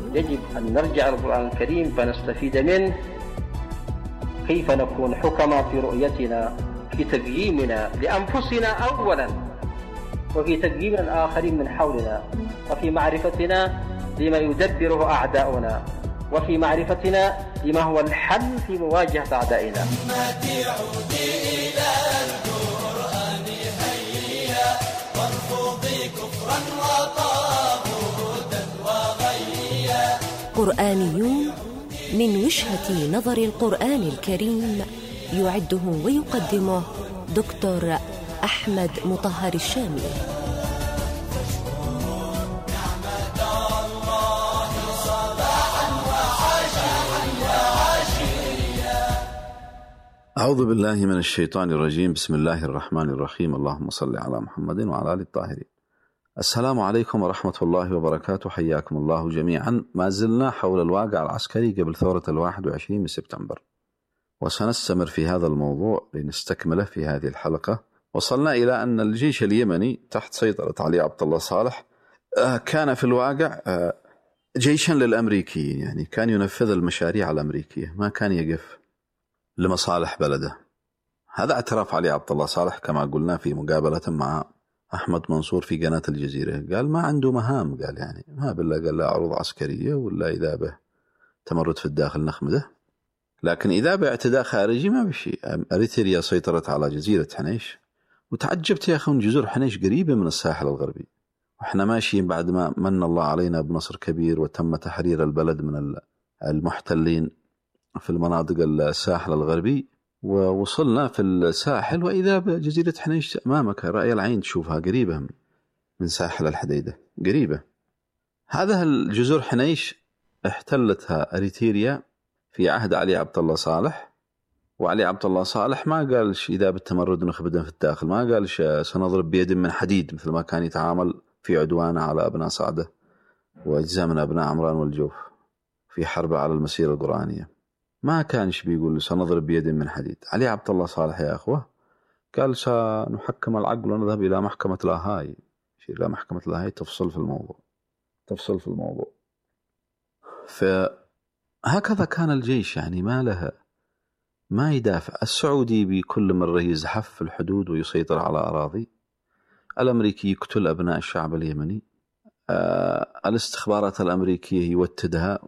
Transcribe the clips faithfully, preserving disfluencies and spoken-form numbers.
يجب أن نرجع للقرآن الكريم فنستفيد منه، كيف نكون حكما في رؤيتنا، في تقييمنا لأنفسنا أولا، وفي تقييم الآخرين من حولنا، وفي معرفتنا لما يدبره أعداؤنا، وفي معرفتنا لما هو الحل في مواجهة أعدائنا. قرآنيون من وجهة نظر القرآن الكريم، يعده ويقدمه دكتور أحمد مطهر الشامي. أعوذ بالله من الشيطان الرجيم. بسم الله الرحمن الرحيم. اللهم صل على محمد وعلى آله الطاهرين. السلام عليكم ورحمة الله وبركاته. حياكم الله جميعا. ما زلنا حول الواقع العسكري قبل ثورة الواحد وعشرين من سبتمبر، وسنستمر في هذا الموضوع لنستكمله في هذه الحلقة. وصلنا إلى أن الجيش اليمني تحت سيطرة علي عبد الله صالح كان في الواقع جيشا للأمريكيين، يعني كان ينفذ المشاريع الأمريكية، ما كان يقف لمصالح بلده. هذا اعتراف علي عبد الله صالح كما قلنا في مقابلة مع أحمد منصور في قناة الجزيرة. قال ما عنده مهام، قال يعني ما بالله، قال لا عروض عسكرية ولا إذا به تمرد في الداخل نخمده، لكن إذا باعتداء خارجي ما بشيء. أريتريا سيطرت على جزيرة حنيش، وتعجبت يا أخي جزر حنيش قريبة من الساحل الغربي، وإحنا ماشيين بعد ما من الله علينا بنصر كبير وتم تحرير البلد من المحتلين في المناطق الساحل الغربي، ووصلنا في الساحل وإذا بجزيرة حنيش أمامك رأي العين تشوفها قريبة من ساحل الحديدة، قريبة. هذا الجزر حنيش احتلتها أريتريا في عهد علي عبد الله صالح، وعلي عبد الله صالح ما قالش إذا بالتمرد نخبدنا في الداخل، ما قالش سنضرب بيد من حديد مثل ما كان يتعامل في عدوانه على أبناء صعدة وأجزاء من أبناء عمران والجوف في حربه على المسيرة القرآنية. ما كانش بيقول سنضرب بيد من حديد. علي عبد الله صالح يا أخوة قال سنحكم العقل ونذهب إلى محكمة لاهاي، إلى محكمة لاهاي تفصل في الموضوع، تفصل في الموضوع. فهكذا كان الجيش، يعني ما لها ما يدافع. السعودي بكل مرة يزحف في الحدود ويسيطر على أراضي، الأمريكي يقتل أبناء الشعب اليمني، آه الاستخبارات الأمريكية يوتدها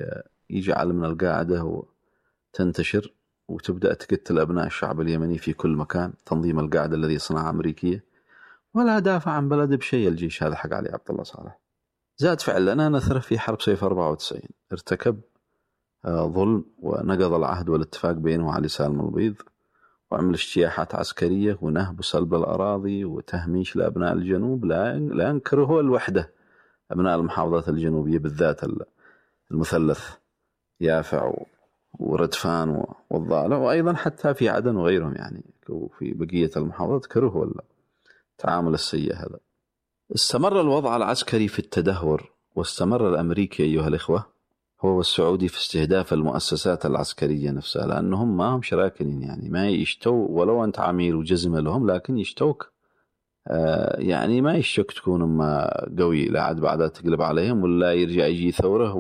ويجعل من القاعدة وتنتشر وتبدأ تقتل أبناء الشعب اليمني في كل مكان، تنظيم القاعدة الذي صنعها أمريكية، ولا دافع عن بلده بشيء. الجيش هذا حق علي عبد الله صالح. زاد فعلا نثر في حرب صيف أربعة وتسعين، ارتكب ظلم ونقض العهد والاتفاق بينه وعلي سالم البيض، وعمل اجتياحات عسكرية ونهب وسلب الأراضي وتهميش لأبناء الجنوب. لا ينكره الوحدة، أبناء المحافظات الجنوبية بالذات المثلث يافع وردفان والضالع، وأيضا حتى في عدن وغيرهم، يعني وفي بقية المحافظات كرهوا التعامل السيء هذا. استمر الوضع العسكري في التدهور، واستمر الأمريكي أيها الإخوة هو والسعودي في استهداف المؤسسات العسكرية نفسها، لأنهم ما هم شراكنين، يعني ما يشتو ولو أنت عميل وجزمة لهم، لكن يشتوك آه يعني ما يشتوك تكون ما قوي لا عاد بعدها تقلب عليهم، ولا يرجع يجي ثورة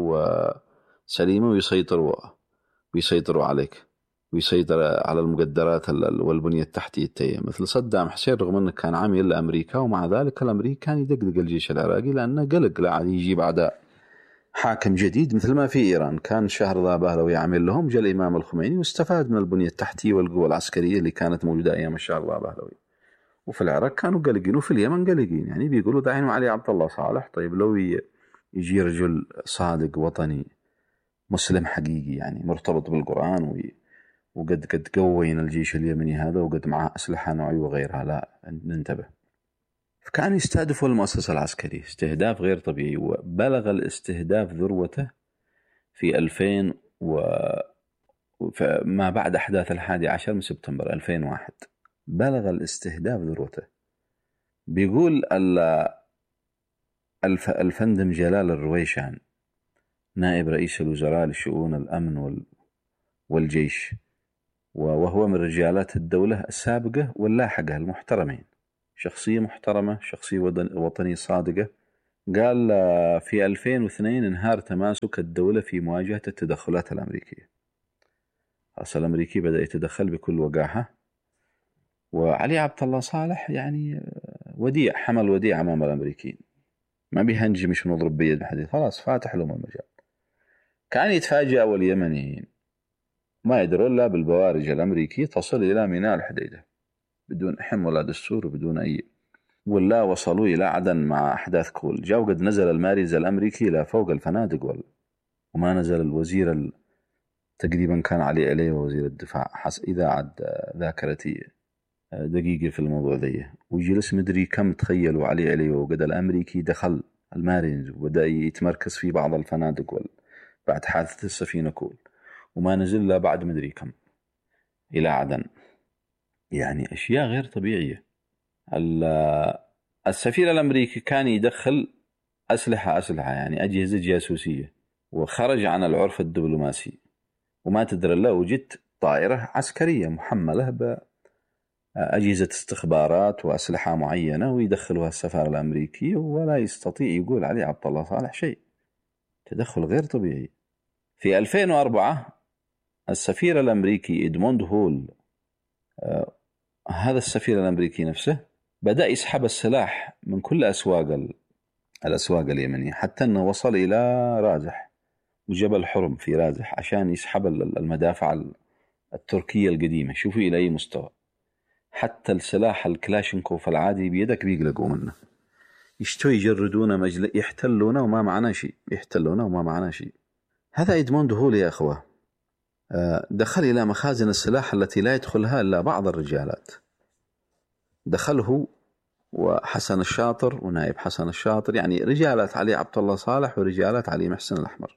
وسليمة ويسيطروا ويسيطروا عليك ويسيطر على المقدرات والبنية التحتية مثل صدام حسين، رغم أنه كان عميل لأمريكا، ومع ذلك الأمريكي كان يدقدق الجيش العراقي لأنه قلق لا عاد يجي بعد حاكم جديد مثل ما في إيران. كان شهرضا باهلوي عامل لهم، جاء الإمام الخميني واستفاد من البنية التحتية والقوة العسكرية اللي كانت موجودة أيام الشهرضا باهلوي. وفي العراق كانوا قلقين، وفي اليمن قلقين، يعني بيقولوا داعين علي عبد الله صالح. طيب لو يجي رجل صادق وطني مسلم حقيقي، يعني مرتبط بالقرآن وي وقد قد قوين الجيش اليمني هذا وقد معه أسلحة نوعية وغيرها، لا ننتبه. فكان يستهدفوا المؤسسة العسكرية استهداف غير طبيعي، وبلغ الاستهداف ذروته في ألفين وما بعد أحداث الحادي عشر من سبتمبر ألفين وواحد، بلغ الاستهداف ذروته. بيقول الفندم جلال الرويشان نائب رئيس الوزراء لشؤون الأمن والجيش، وهو من رجالات الدولة السابقة واللاحقة المحترمين، شخصية محترمة، شخصية وطنية صادقة، قال في ألفين واثنين انهار تماسك الدولة في مواجهة التدخلات الأمريكية. أصل الأمريكي بدأ يتدخل بكل وقاحة، وعلي عبد الله صالح يعني وديع، حمل وديع أمام الأمريكيين، ما بيهنجم مش نضرب بيد حديد، خلاص فاتح لهم المجال. كان يتفاجأ واليمنيين ما يدرون لا بالبوارج الأمريكية تصل إلى ميناء الحديدة بدون حم ولا دستور وبدون أي، ولا وصلوا إلى عدن مع أحداث كول. جاء وقد نزل الماريز الأمريكي إلى فوق الفنادق وال... وما نزل الوزير ال... تقريبا كان علي عليه وزير الدفاع حس إذا عد ذاكرتي دقيقة في الموضوع ذي، وجلس مدري كم تخيلوا علي عليه وقد الأمريكي دخل المارينز وبدأ يتمركز في بعض الفنادق وال... بعد حادثة السفينة كول، وما نزل لا بعد مدري كم إلى عدن. يعني أشياء غير طبيعية. السفير الأمريكي كان يدخل أسلحة أسلحة يعني أجهزة جاسوسية، وخرج عن العرف الدبلوماسي، وما تدري له وجدت طائرة عسكرية محملة بأجهزة استخبارات وأسلحة معينة ويدخلها السفارة الأمريكية، ولا يستطيع يقول علي عبد الله صالح شيء. تدخل غير طبيعي. في ألفين وأربعة السفير الأمريكي إدموند هول، آه هذا السفير الأمريكي نفسه بدأ يسحب السلاح من كل أسواق الأسواق اليمنية، حتى أنه وصل إلى رازح وجبل حرم في رازح عشان يسحب المدافع التركية القديمة. شوفوا إلى أي مستوى. حتى السلاح الكلاشنكوف العادي بيدك بيقلقوا منه، يشتوا يجردونه مجل... يحتلونه وما معنا شيء، يحتلونه وما معنا شيء. هذا إدموند هول يا أخوة دخل إلى مخازن السلاح التي لا يدخلها إلا بعض الرجالات. دخله وحسن الشاطر ونائب حسن الشاطر، يعني رجالات علي عبد الله صالح ورجالات علي محسن الأحمر.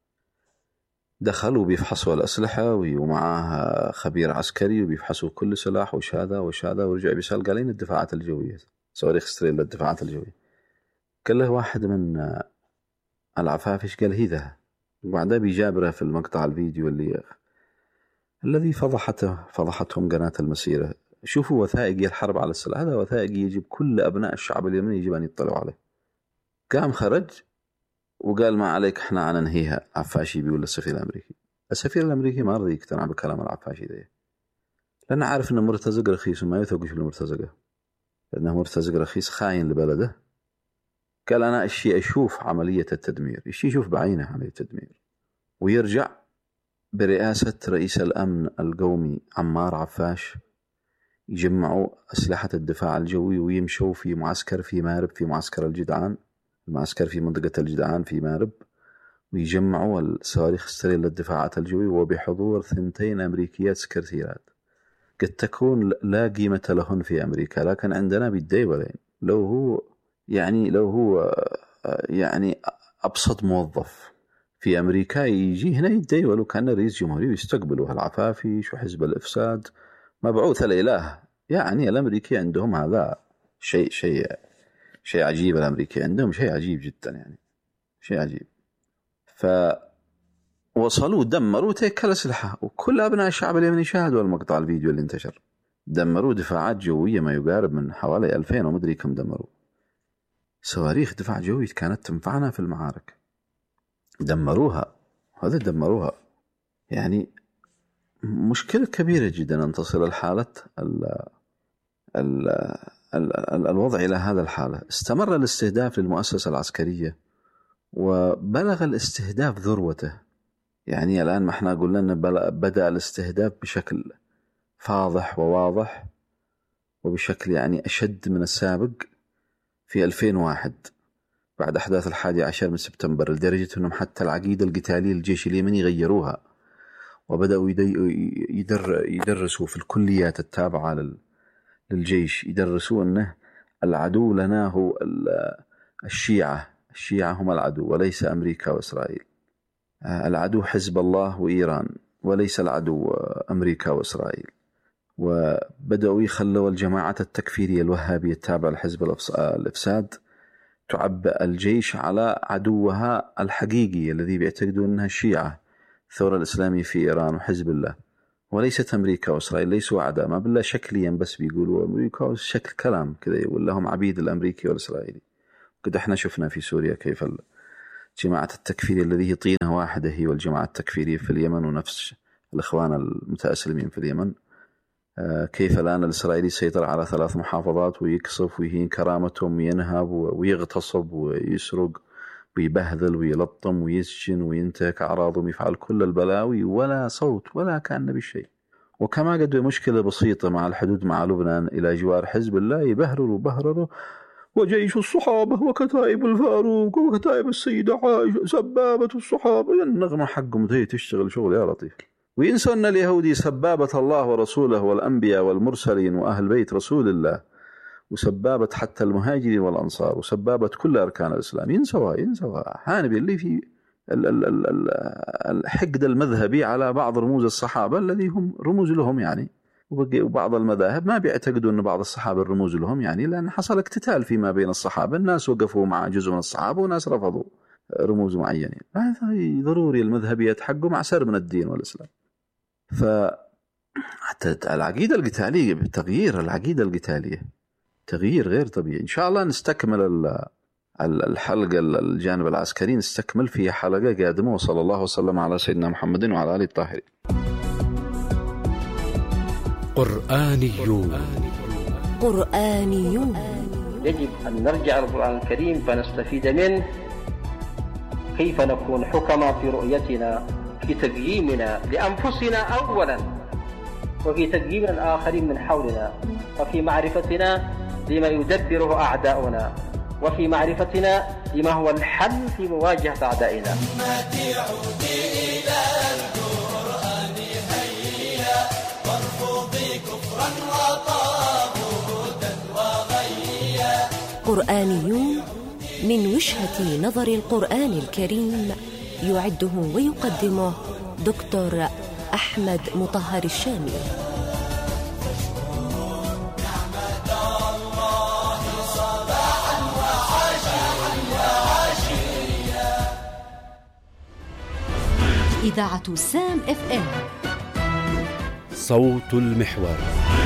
دخلوا بيفحصوا الأسلحة ومعاه خبير عسكري وبيفحصوا كل سلاح وش هذا وش هذا، ورجع بيسأل قالين الدفاعات الجوية، صواريخ ستريل للدفاعات الجوية. قال له واحد من العفافش قال هي ذا، وبعدها بيجابره في المقطع الفيديو اللي الذي فضحته فضحتهم قناة المسيرة. شوفوا وثائقي الحرب على السلاح، هذا وثائقي يجب كل أبناء الشعب اليمني يجب أن يطلعوا عليه. قام خرج وقال ما عليك احنا ننهيها. عفاشي بيقول للسفير الأمريكي. السفير الأمريكي ما رضي يقتنع بكلام العفاشي ده، لأنه عارف أنه مرتزق رخيص وما يثقش في المرتزقة، لأنه مرتزق رخيص خاين لبلده. قال أنا الشيء أشوف عملية التدمير، الشيء يشوف بعينه عملية التدمير. ويرجع برئاسة رئيس الأمن القومي عمار عفاش يجمعوا أسلحة الدفاع الجوي ويمشوا في معسكر في مارب، في معسكر الجدعان، المعسكر في منطقة الجدعان في مارب، ويجمعوا الصواريخ ستريل للدفاعات الجوي وبحضور ثنتين أمريكيات سكرتيرات قد تكون لا قيمة لهن في أمريكا، لكن عندنا بالديولين. لو هو يعني لو هو يعني أبسط موظف في أمريكا يجي هنا يتداول وكان رئيس جمهوري ويستقبلوا العفافيش وحزب الإفساد مبعوث الإله. يعني الأمريكي عندهم هذا شيء شيء شيء عجيب. الأمريكي عندهم شيء عجيب جدا، يعني شيء عجيب. فوصلوا دمروا تلك الأسلحة، وكل أبناء الشعب اليمني شاهدوا المقطع الفيديو اللي انتشر. دمروا دفاعات جوية ما يقارب من حوالي ألفين ومدري كم دمروا. صواريخ دفاع جوي كانت تنفعنا في المعارك دمروها، هذا دمروها. يعني مشكلة كبيرة جدا أن تصل الحالة ال ال ال ال الوضع إلى هذا الحالة. استمر الاستهداف للمؤسسة العسكرية وبلغ الاستهداف ذروته. يعني الآن ما احنا قلنا أن بدأ الاستهداف بشكل فاضح وواضح وبشكل يعني أشد من السابق في ألفين وواحد بعد أحداث الحادي عشر من سبتمبر، لدرجة أنهم حتى العقيدة القتالية للجيش اليمني غيروها، وبدأوا يدر يدرسوا في الكليات التابعة للجيش، يدرسوا أنه العدو لنا هو الشيعة، الشيعة هم العدو وليس أمريكا وإسرائيل. العدو حزب الله وإيران وليس العدو أمريكا وإسرائيل. وبدأوا يخلوا الجماعات التكفيرية الوهابية التابعة لحزب الإفساد تعبأ الجيش على عدوها الحقيقي الذي بيعتقدوا أنها الشيعة، الثورة الإسلامية في إيران وحزب الله، وليست أمريكا وإسرائيل. ليسوا أعداء، ما بالله شكليا بس بيقولوا أمريكا، شكل كلام كذا، ولا هم عبيد الأمريكي والإسرائيلي. قد احنا شفنا في سوريا كيف الجماعة التكفيرية الذي هي طينة واحدة هي والجماعة التكفيرية في اليمن، ونفس الإخوان المتأسلمين في اليمن، كيف الآن الإسرائيلي سيطر على ثلاث محافظات ويكسف ويهين كرامتهم وينهب ويغتصب ويسرق ويبهذل ويلطم ويسجن وينتهك أعراضهم، يفعل كل البلاوي ولا صوت ولا كأن بالشيء. وكما قد مشكلة بسيطة مع الحدود مع لبنان إلى جوار حزب الله يبهرروا بهرروا وجيش الصحابة وكتائب الفاروق وكتائب السيدة عائشة سبابة الصحابة، النغمة حقهم هي تشتغل شغل يا لطيف. وينسوا أن اليهودي سبابة الله ورسوله والأنبياء والمرسلين وأهل بيت رسول الله، وسبابة حتى المهاجرين والأنصار، وسبابة كل أركان الإسلام. ينسوها ينسوها حانبي اللي في الحقد المذهبي على بعض رموز الصحابة الذي هم رموز لهم يعني، وبعض المذاهب ما بيعتقدوا أن بعض الصحابة الرموز لهم يعني، لأن حصل اقتتال فيما بين الصحابة، الناس وقفوا مع جزء من الصحابة وناس رفضوا رموز معينين. هذا ضروري المذهبيات حقه معسر من الدين والإسلام. فحتى العقيدة القتالية بتغيير العقيدة القتالية تغيير غير طبيعي. إن شاء الله نستكمل الحلقة الجانب العسكري نستكمل في حلقة قادمة، وصلى الله وسلم على سيدنا محمد وعلى آله الطاهرين. قرآنيون قرآنيون يجب أن نرجع القرآن الكريم فنستفيد منه، كيف نكون حكما في رؤيتنا، في تقييمنا لأنفسنا أولا، وفي تقييم الآخرين من حولنا، وفي معرفتنا لما يدبره أعداؤنا، وفي معرفتنا لما هو الحل في مواجهة أعدائنا. قرآنيون من وجهة نظر القرآن الكريم، يعده ويقدمه دكتور أحمد مطهر الشامي. إذاعة سام اف ام، صوت المحور.